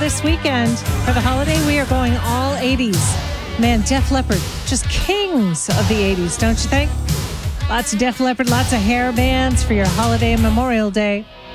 this weekend for the holiday, we are going all 80s. Man, Def Leppard, just kings of the 80s, don't you think? Lots of Def Leppard, lots of hair bands for your holiday and Memorial Day.